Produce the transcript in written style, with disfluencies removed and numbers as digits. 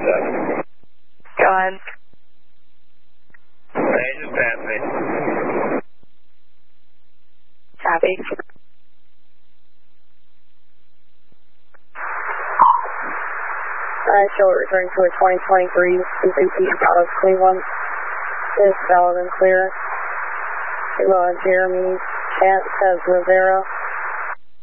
Go ahead. Hey, just pass me. Copy. Short returning to a 2023 Suzuki out of Cleveland. Is valid and clear. Jeremy Chance has Rivera.